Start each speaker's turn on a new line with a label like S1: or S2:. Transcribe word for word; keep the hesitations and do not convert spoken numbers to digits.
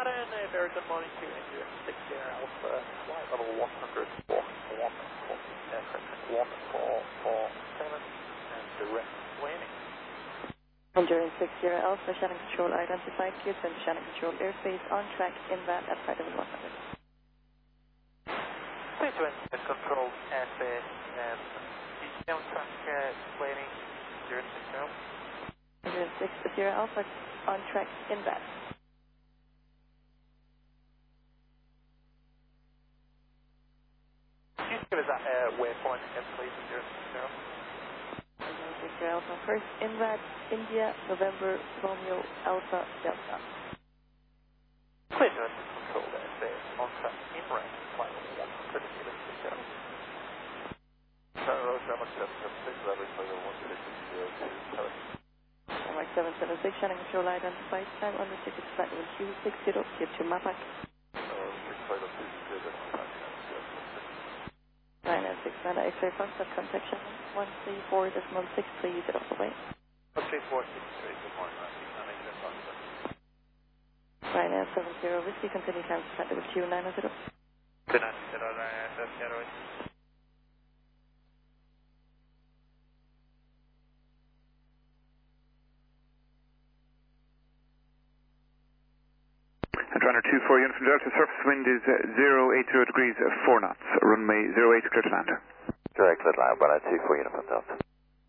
S1: Latin, a very good morning to you. six Sierra Alpha, flight level one hundred, walk one, aircraft one four four seven, and direct landing.
S2: Enduring six Sierra Alpha, Shannon Control identified, Houston, Shannon Control airspace on track, inbound at flight level one hundred.
S1: Please to enter control airspace and on track uh, landing, enduring six Sierra Alpha.
S2: Enduring six Sierra Alpha, on track, inbound.
S1: Give us that uh, waypoint again, please, enduring six Sierra Alpha.
S2: six Sierra Alpha, first inbound, India, November, Romeo, Alpha, Delta.
S1: Please to enter control airspace on track, inbound, flight level one hundred, enduring six Sierra Alpha.
S3: Roger, Mark seven seven six, level flight level one six zero two seven.
S2: Mark seven seven six, Shannon Control identified, time under ticket flight level two six zero, here to Mapak.
S3: six flight level two six zero,
S2: nine nine six nine, X-ray Foxtrot, contact Shannon one three four decimal six, please get off the way.
S3: one three four six three, good morning, nine six nine X-ray Foxtrot.
S2: Ryanair seven zero, Whiskey, continue time to flight level two nine zero.
S1: two nine zero, Ryanair seven zero.
S4: Runner two four, unit from Delta, surface wind is uh, zero eight zero degrees, uh, four knots, runway zero eight, clear to land.
S3: Direct, clear to land, runner two four, unit from Delta.